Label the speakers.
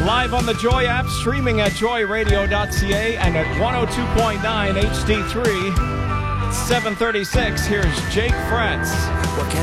Speaker 1: Live on the Joy app, streaming at joyradio.ca and at 102.9 HD3. 7:36. Here's Jake Fretz.